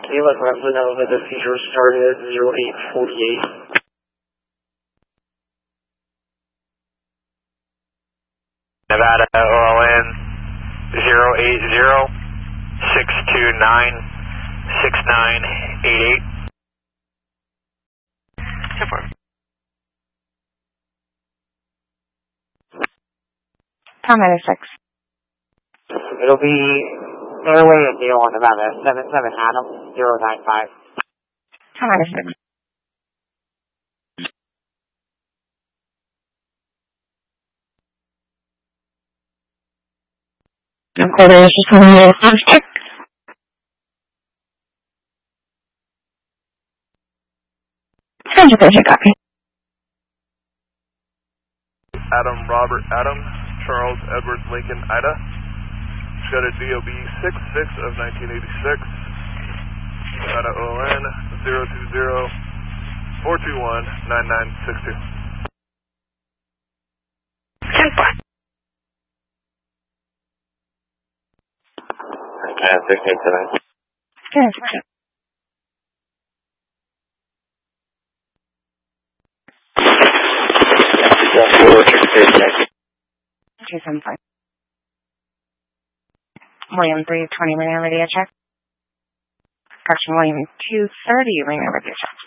Okay, let Rutland know that the seizure started at 0848. Nevada OLN 080-629-6988. 10-4. Tom 96. It'll be airway at Neil on Nevada 77 Adam 095. Tom 96. Quarter is just coming in. Copy. Adam Robert Adam Charles Edward Lincoln Ida. Shredded DOB 66 of 1986. Nevada OLN 020-421-9962. 10-4. 687. Yes. Two 7-5. William 320, ring over radio check. Correction, William 230, ring over radio check.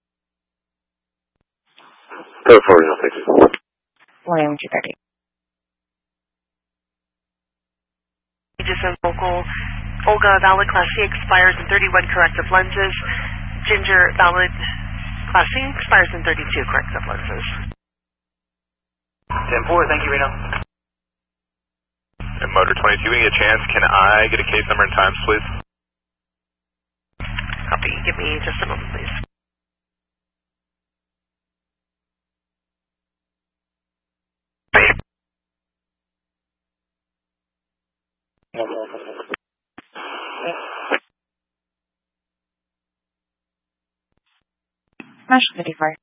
Go forward, no fix. William 230. Just local. Olga, valid Class C expires in 31 corrective lenses. Ginger, valid Class C expires in 32 corrective lenses. 10-4, thank you, Reno. And Motor 22, when you get a chance, can I get a case number and times, please? Copy. Give me just a moment, please. Smash 54.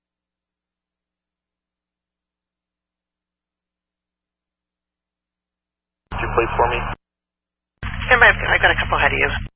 Could you please for me? Stand by, I got a couple ahead of you.